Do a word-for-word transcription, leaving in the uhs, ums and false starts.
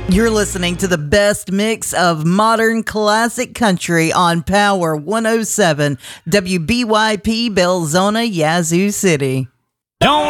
You're listening to the best mix of modern classic country on Power one oh seven, W B Y P Belzona, Yazoo City. Don't